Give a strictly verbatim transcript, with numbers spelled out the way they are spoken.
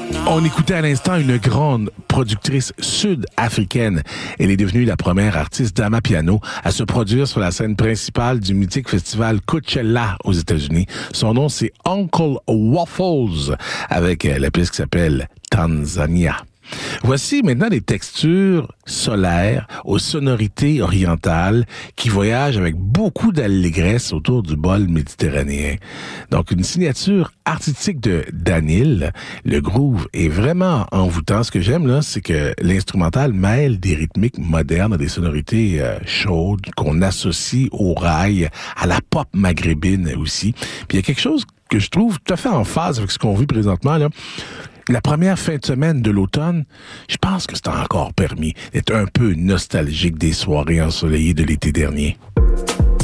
On écoutait à l'instant une grande productrice sud-africaine. Elle est devenue la première artiste d'amapiano à se produire sur la scène principale du mythique festival Coachella aux États-Unis. Son nom, c'est Uncle Waffles, avec la pièce qui s'appelle Tanzania. Voici maintenant des textures solaires aux sonorités orientales qui voyagent avec beaucoup d'allégresse autour du bol méditerranéen. Donc, une signature artistique de Danil. Le groove est vraiment envoûtant. Ce que j'aime, là, c'est que l'instrumental mêle des rythmiques modernes à des sonorités euh, chaudes qu'on associe au rail, à la pop maghrébine aussi. Puis il y a quelque chose que je trouve tout à fait en phase avec ce qu'on vit présentement, là. La première fin de semaine de l'automne, je pense que c'est encore permis d'être un peu nostalgique des soirées ensoleillées de l'été dernier.